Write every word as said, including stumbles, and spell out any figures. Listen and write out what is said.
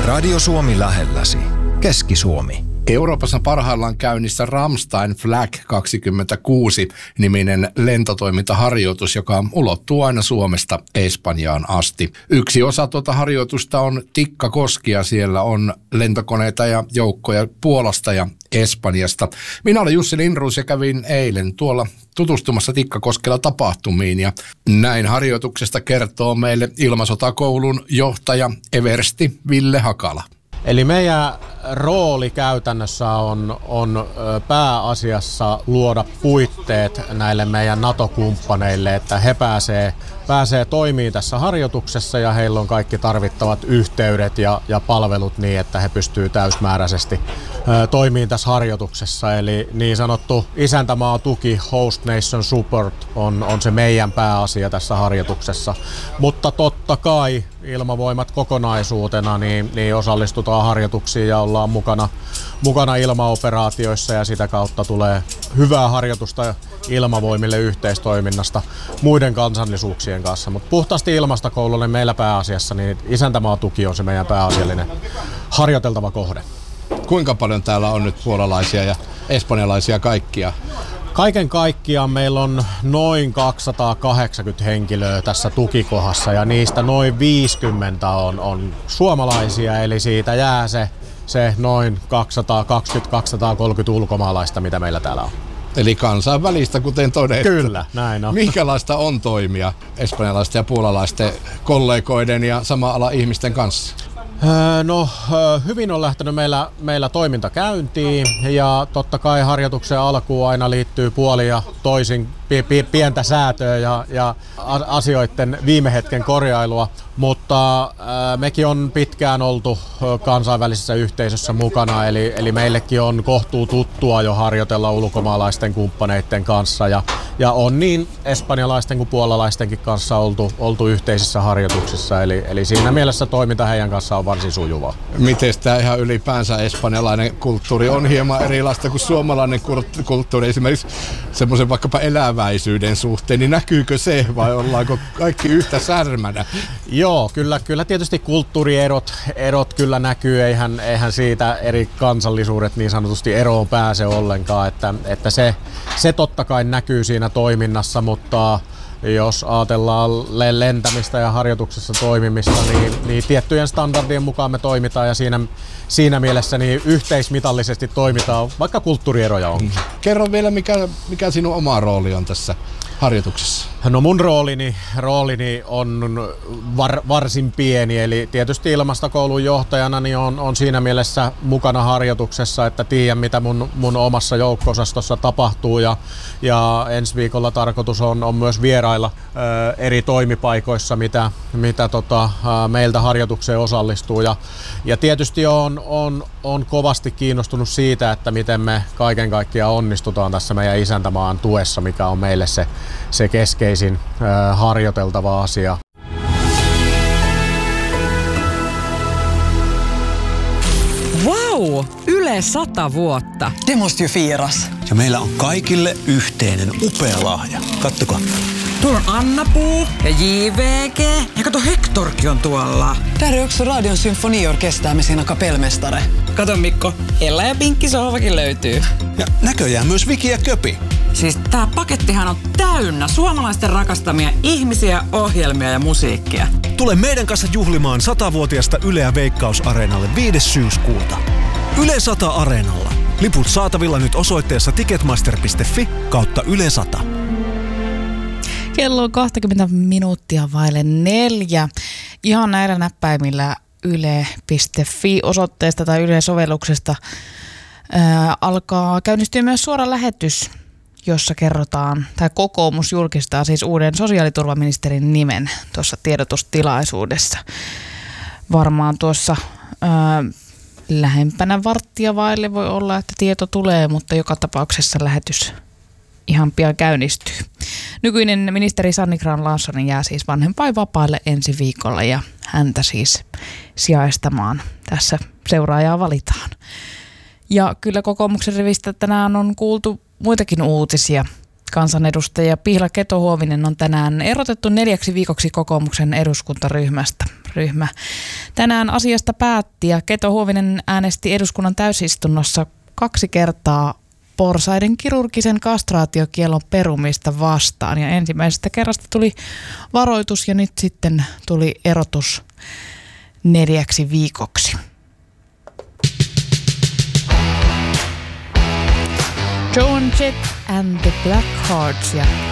Radio Suomi lähelläsi. Keski-Suomi. Euroopassa parhaillaan käynnissä Ramstein Flag kaksikymmentäkuusi-niminen lentotoimintaharjoitus, joka ulottuu aina Suomesta Espanjaan asti. Yksi osa tuota harjoitusta on Tikkakoski ja siellä on lentokoneita ja joukkoja Puolasta ja Espanjasta. Minä olen Jussi Lindroos ja kävin eilen tuolla tutustumassa Tikkakoskella tapahtumiin ja näin harjoituksesta kertoo meille Ilmasotakoulun johtaja eversti Ville Hakala. Eli meidän rooli käytännössä on, on pääasiassa luoda puitteet näille meidän NATO-kumppaneille, että he pääsee, pääsee toimimaan tässä harjoituksessa ja heillä on kaikki tarvittavat yhteydet ja, ja palvelut niin, että he pystyvät täysmääräisesti ö, toimimaan tässä harjoituksessa. Eli niin sanottu isäntämaa tuki, host nation support, on, on se meidän pääasia tässä harjoituksessa. Mutta totta kai Ilmavoimat kokonaisuutena niin, niin osallistutaan harjoituksiin ja ollaan mukana, mukana ilmaoperaatioissa ja sitä kautta tulee hyvää harjoitusta Ilmavoimille yhteistoiminnasta muiden kansallisuuksien kanssa. Mutta puhtaasti ilmastokoululle meillä pääasiassa niin isäntämaatuki on se meidän pääasiallinen harjoiteltava kohde. Kuinka paljon täällä on nyt puolalaisia ja espanjalaisia kaikkia? Kaiken kaikkiaan meillä on noin kaksisataakahdeksankymmentä henkilöä tässä tukikohdassa ja niistä noin viisikymmentä on, on suomalaisia, eli siitä jää se, se noin kaksisataakaksikymmentä kaksisataakolmekymmentä ulkomaalaista, mitä meillä täällä on. Eli kansainvälistä, kuten todettu. Kyllä, näin on. Minkälaista on toimia espanjalaisten ja puolalaisten kollegoiden ja sama ala ihmisten kanssa? No hyvin on lähtenyt meillä, meillä toiminta käyntiin ja totta kai harjoituksen alkuun aina liittyy puoli ja toisin pientä säätöä ja, ja asioiden viime hetken korjailua, mutta mekin on pitkään oltu kansainvälisessä yhteisössä mukana, eli, eli meillekin on kohtuu tuttua jo harjoitella ulkomaalaisten kumppaneiden kanssa ja, ja on niin espanjalaisten kuin puolalaistenkin kanssa oltu, oltu yhteisissä harjoituksissa, eli, eli siinä mielessä toiminta heidän kanssaan on varsin sujuvaa. Miten tämä ihan ylipäänsä espanjalainen kulttuuri on hieman erilaista kuin suomalainen kulttuuri, esimerkiksi semmoisen vaikkapa eläväisyyden suhteen, niin näkyykö se vai ollaanko kaikki yhtä särmänä? Joo, kyllä, kyllä tietysti kulttuurierot erot kyllä näkyy, eihän, eihän siitä eri kansallisuudet niin sanotusti eroon pääse ollenkaan, että, että se, se totta kai näkyy siinä toiminnassa, mutta jos ajatellaan lentämistä ja harjoituksessa toimimista, niin, niin tiettyjen standardien mukaan me toimitaan ja siinä, siinä mielessä niin yhteismitallisesti toimitaan, vaikka kulttuurieroja on. Kerro vielä, mikä, mikä sinun oma rooli on tässä harjoituksessa? No mun roolini, roolini on var, varsin pieni, eli tietysti ilmastokoulun johtajana niin on, on siinä mielessä mukana harjoituksessa, että tiedän mitä mun, mun omassa joukko-osastossa tapahtuu ja, ja ensi viikolla tarkoitus on, on myös vierailla ä, eri toimipaikoissa, mitä, mitä tota, ä, meiltä harjoitukseen osallistuu ja, ja tietysti on, on, on kovasti kiinnostunut siitä, että miten me kaiken kaikkiaan onnistutaan tässä meidän isäntämaan tuessa, mikä on meille se, se keskeisin äh, harjoiteltava asia. Wow! Yle sata vuotta. Det måste ju firas. Ja meillä on kaikille yhteinen upea lahja. Kattokaa. Tuolla on Anna-Puu ja J V G. Ja kato, Hectorkin on tuolla. Där är också Radion symfoniorkester med sina kapellmästare. Kato Mikko, Ella ja Pinkki sohvakin löytyy. Ja näköjään myös Viki ja Köpi. Siis tää pakettihan on täynnä suomalaisten rakastamia ihmisiä, ohjelmia ja musiikkia. Tule meidän kanssa juhlimaan satavuotiasta Yleä Veikkaus-areenalle viides syyskuuta. Yle sata Areenalla. Liput saatavilla nyt osoitteessa ticketmaster piste fi kautta Yle sata. Kello on kaksikymmentä minuuttia vaille neljä. Ihan näillä näppäimillä yle piste fi osoitteesta tai Yle-sovelluksesta ää, alkaa käynnistyä myös suora lähetys, jossa kerrotaan, tai kokoomus julkistaa siis uuden sosiaaliturvaministerin nimen tuossa tiedotustilaisuudessa. Varmaan tuossa ää, lähempänä varttia vaille voi olla, että tieto tulee, mutta joka tapauksessa lähetys ihan pian käynnistyy. Nykyinen ministeri Sanni Grahn-Laasonen jää siis vanhempainvapaalle ensi viikolla ja häntä siis sijaistamaan. Tässä seuraajaa valitaan. Ja kyllä kokoomuksen rivistä tänään on kuultu muitakin uutisia. Kansanedustaja Pihla Keto-Huovinen on tänään erotettu neljäksi viikoksi kokoomuksen eduskuntaryhmästä. Ryhmä Tänään asiasta päätti ja Keto Huovinen äänesti eduskunnan täysistunnossa kaksi kertaa porsaiden kirurgisen kastraatiokiellon perumista vastaan. Ja ensimmäisestä kerrasta tuli varoitus ja nyt sitten tuli erotus neljäksi viikoksi. Joan Jett and the Blackhearts ja